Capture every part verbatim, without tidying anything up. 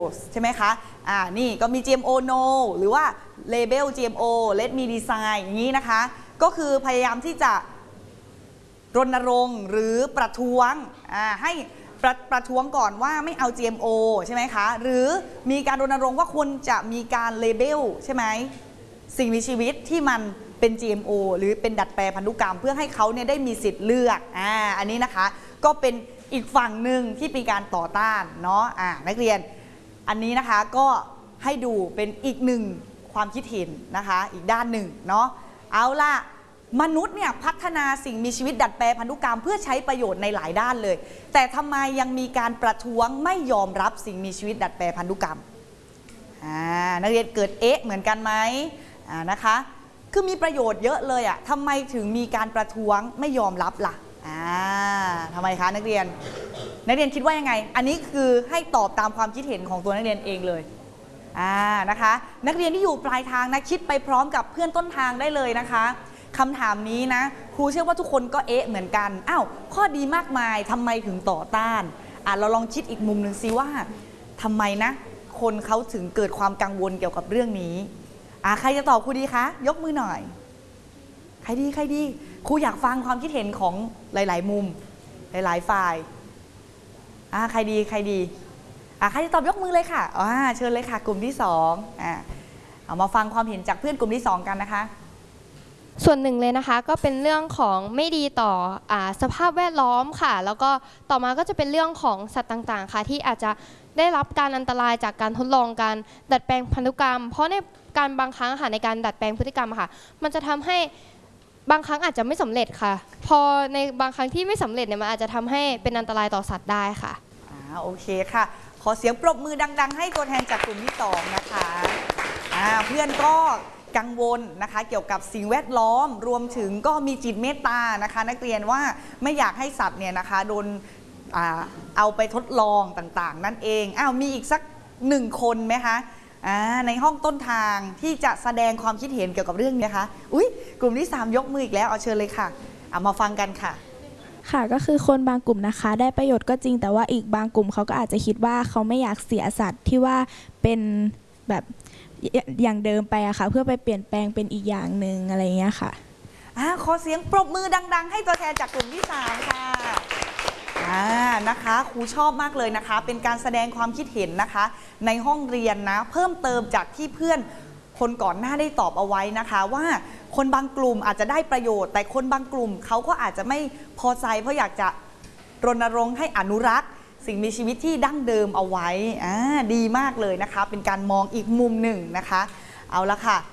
ใช่ไหมคะอ่านี่ก็มี จี เอ็ม โอ no หรือว่า Label จี เอ็ม โอ Let me design อย่างนี้นะคะก็คือพยายามที่จะรณรงค์หรือประท้วงอ่าให้ประประท้วงก่อนว่าไม่เอา จี เอ็ม โอ ใช่ไหมคะหรือมีการรณรงค์ว่าควรจะมีการ Label ใช่ไหมสิ่งมีชีวิตที่มันเป็น จี เอ็ม โอ หรือเป็นดัดแปลงพันธุกรรมเพื่อให้เขาเนี่ยได้มีสิทธิ์เลือกอ่าอันนี้นะคะก็เป็นอีกฝั่งหนึ่งที่มีการต่อต้านเนาะอ่านักเรียนอันนี้นะคะก็ให้ดูเป็นอีกหนึ่งความคิดเห็นนะคะอีกด้านหนึ่งเนาะเอาล่ะมนุษย์เนี่ยพัฒนาสิ่งมีชีวิตดัดแปลงพันธุกรรมเพื่อใช้ประโยชน์ในหลายด้านเลยแต่ทำไมยังมีการประท้วงไม่ยอมรับสิ่งมีชีวิตดัดแปลงพันธุกรรมอ่านักเรียนเกิดเอ๊ะเหมือนกันไหมอ่านะคะคือมีประโยชน์เยอะเลยอะทำไมถึงมีการประท้วงไม่ยอมรับล่ะอ่าทำไมคะนักเรียนนักเรียนคิดว่ายังไงอันนี้คือให้ตอบตามความคิดเห็นของตัวนักเรียนเองเลยอ่านะคะนักเรียนที่อยู่ปลายทางนะคิดไปพร้อมกับเพื่อนต้นทางได้เลยนะคะคำถามนี้นะครูเชื่อว่าทุกคนก็เอ๊ะเหมือนกันอ้าวข้อดีมากมายทำไมถึงต่อต้านอ่ะเราลองคิดอีกมุมหนึ่งซิว่าทำไมนะคนเขาถึงเกิดความกังวลเกี่ยวกับเรื่องนี้อ่ะใครจะตอบครูดีคะยกมือหน่อยใครดีใครดีครูอยากฟังความคิดเห็นของหลายๆมุมหลายๆฝ่ายอ่ะใครดีใครดีอ่ะใครจะตอบยกมือเลยค่ะอ่าเชิญเลยค่ะกลุ่มที่สองอ่ะเอามาฟังความเห็นจากเพื่อนกลุ่มที่สองกันนะคะส่วนหนึ่งเลยนะคะก็เป็นเรื่องของไม่ดีต่ออ่าสภาพแวดล้อมค่ะแล้วก็ต่อมาก็จะเป็นเรื่องของสัตว์ต่างๆค่ะที่อาจจะได้รับการอันตรายจากการทดลองการดัดแปลงพันธุกรรมเพราะในการบางครั้งค่ะในการดัดแปลงพฤติกรรมค่ะมันจะทำให้บางครั้งอาจจะไม่สำเร็จค่ะพอในบางครั้งที่ไม่สำเร็จเนี่ยมันอาจจะทำให้เป็นอันตรายต่อสัตว์ได้ค่ะอ่าโอเคค่ะขอเสียงปรบมือดังๆให้ตัวแทนจากกลุ่มที่สองนะคะอ่าเพื่อนก็กังวลนะคะเกี่ยวกับสิ่งแวดล้อมรวมถึงก็มีจิตเมตตานะคะนักเรียนว่าไม่อยากให้สัตว์เนี่ยนะคะโดนอ่าเอาไปทดลองต่างๆนั่นเองอ้าวมีอีกสักหนึ่งคนไหมคะอ่าในห้องต้นทางที่จะแสดงความคิดเห็นเกี่ยวกับเรื่องนี้นะคะอุ๊ยกลุ่มที่สามยกมืออีกแล้วเอาเชิญเลยค่ะเอามาฟังกันค่ะค่ะก็คือคนบางกลุ่มนะคะได้ประโยชน์ก็จริงแต่ว่าอีกบางกลุ่มเขาก็อาจจะคิดว่าเขาไม่อยากเสียสัตว์ที่ว่าเป็นแบบอย่างเดิมไปอะค่ะเพื่อไปเปลี่ยนแปลงเป็นอีกอย่างหนึ่งอะไรเงี้ยค่ะอ่าขอเสียงปรบมือดังๆให้ตัวแทนจากกลุ่มที่สามค่ะอ่านะคะครูชอบมากเลยนะคะเป็นการแสดงความคิดเห็นนะคะในห้องเรียนนะเพิ่มเติมจากที่เพื่อนคนก่อนหน้าได้ตอบเอาไว้นะคะว่าคนบางกลุ่มอาจจะได้ประโยชน์แต่คนบางกลุ่มเขาก็อาจจะไม่พอใจเพราะอยากจะรณรงค์ให้อนุรักษ์สิ่งมีชีวิตที่ดั้งเดิมเอาไว้อ่าดีมากเลยนะคะเป็นการมองอีกมุมหนึ่งนะคะเอาละค่ะ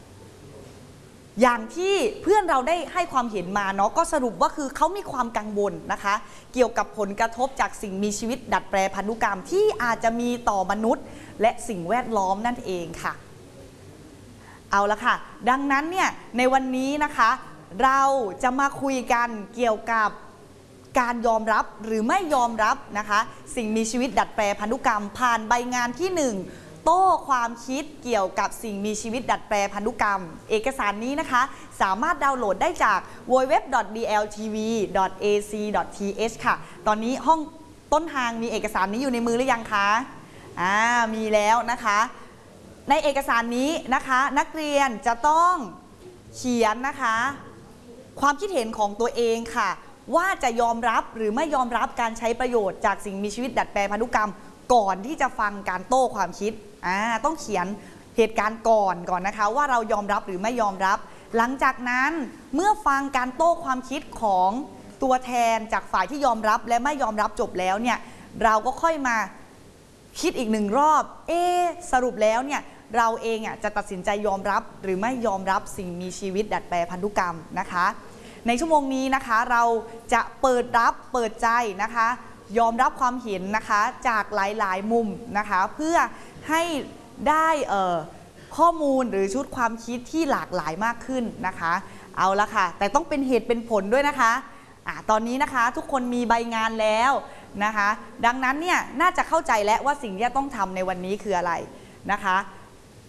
อย่างที่เพื่อนเราได้ให้ความเห็นมาเนาะก็สรุปว่าคือเขามีความกังวลนะคะเกี่ยวกับผลกระทบจากสิ่งมีชีวิตดัดแปลงพันธุกรรมที่อาจจะมีต่อมนุษย์และสิ่งแวดล้อมนั่นเองค่ะเอาละค่ะดังนั้นเนี่ยในวันนี้นะคะเราจะมาคุยกันเกี่ยวกับการยอมรับหรือไม่ยอมรับนะคะสิ่งมีชีวิตดัดแปลงพันธุกรรมผ่านใบงานที่หนึ่งโต้ความคิดเกี่ยวกับสิ่งมีชีวิตดัดแปลงพันธุกรรมเอกสารนี้นะคะสามารถดาวน์โหลดได้จาก ดับเบิลยู ดับเบิลยู ดับเบิลยู ดอท ดี แอล ที วี ดอท เอ ซี ดอท ที เอช ค่ะตอนนี้ห้องต้นทางมีเอกสารนี้อยู่ในมือหรือยังคะอ่ามีแล้วนะคะในเอกสารนี้นะคะนักเรียนจะต้องเขียนนะคะความคิดเห็นของตัวเองค่ะว่าจะยอมรับหรือไม่ยอมรับการใช้ประโยชน์จากสิ่งมีชีวิตดัดแปลงพันธุกรรมก่อนที่จะฟังการโต้ความคิดอ่าต้องเขียนเหตุการณ์ก่อนก่อนนะคะว่าเรายอมรับหรือไม่ยอมรับหลังจากนั้นเมื่อฟังการโต้ความคิดของตัวแทนจากฝ่ายที่ยอมรับและไม่ยอมรับจบแล้วเนี่ยเราก็ค่อยมาคิดอีกหนึ่งรอบเอ๊ะสรุปแล้วเนี่ยเราเองอ่ะจะตัดสินใจยอมรับหรือไม่ยอมรับสิ่งมีชีวิตดัดแปลงพันธุกรรมนะคะในชั่วโมงนี้นะคะเราจะเปิดรับเปิดใจนะคะยอมรับความเห็นนะคะจากหลายๆมุมนะคะเพื่อให้ได้เอ่อข้อมูลหรือชุดความคิดที่หลากหลายมากขึ้นนะคะเอาละค่ะแต่ต้องเป็นเหตุเป็นผลด้วยนะคะอ่ะตอนนี้นะคะทุกคนมีใบงานแล้วนะคะดังนั้นเนี่ยน่าจะเข้าใจแล้วว่าสิ่งที่ต้องทำในวันนี้คืออะไรนะคะ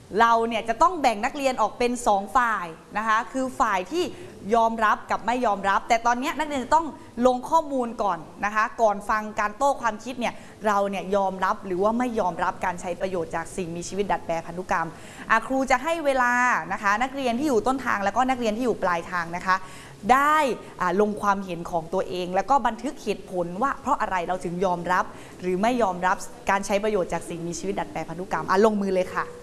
เราเนี่ยจะต้องแบ่งนักเรียนออกเป็นสองฝ่ายนะคะคือฝ่ายที่ยอมรับกับไม่ยอมรับแต่ตอนนี้นักเรียนจะต้องลงข้อมูลก่อนนะคะก่อนฟังการโต้ความคิดเนี่ยเราเนี่ยยอมรับหรือว่าไม่ยอมรับการใช้ประโยชน์จากสิ่งมีชีวิตดัดแปลพันธุกรรมครูจะให้เวลานะคะนักเรียนที่อยู่ต้นทางแล้วก็นักเรียนที่อยู่ปลายทางนะคะได้ลงความเห็นของตัวเองแล้วก็บันทึกเหตุผลว่าเพราะอะไรเราถึงยอมรับหรือไม่ยอมรับการใช้ประโยชน์จากสิ่งมีชีวิตดัดแปลพันธุกรรมลงมือเลยค่ะ